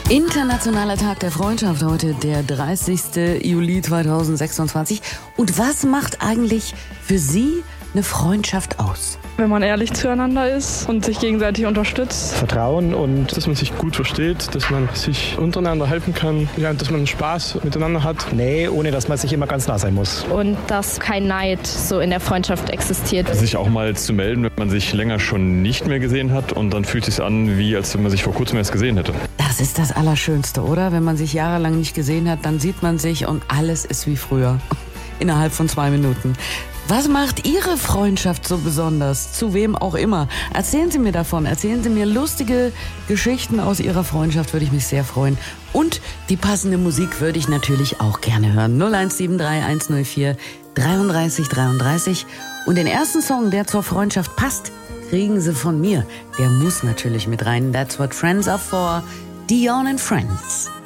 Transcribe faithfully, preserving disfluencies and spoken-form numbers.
Internationaler Tag der Freundschaft heute, der dreißigsten Juli zweitausendsechsundzwanzig. Und was macht eigentlich für Sie eine Freundschaft aus? Wenn man ehrlich zueinander ist und sich gegenseitig unterstützt. Vertrauen und dass man sich gut versteht, dass man sich untereinander helfen kann, ja, dass man Spaß miteinander hat. Nee, ohne dass man sich immer ganz nah sein muss. Und dass kein Neid so in der Freundschaft existiert. Sich auch mal zu melden, wenn man sich länger schon nicht mehr gesehen hat und dann fühlt es sich an, wie als wenn man sich vor kurzem erst gesehen hätte. Das ist das Allerschönste, oder? Wenn man sich jahrelang nicht gesehen hat, dann sieht man sich und alles ist wie früher. Innerhalb von zwei Minuten. Was macht Ihre Freundschaft so besonders? Zu wem auch immer. Erzählen Sie mir davon. Erzählen Sie mir lustige Geschichten aus Ihrer Freundschaft, würde ich mich sehr freuen. Und die passende Musik würde ich natürlich auch gerne hören. null eins sieben drei eins null vier dreiunddreißig dreiunddreißig. Und den ersten Song, der zur Freundschaft passt, kriegen Sie von mir. Der muss natürlich mit rein. That's what friends are for. Dion and Friends.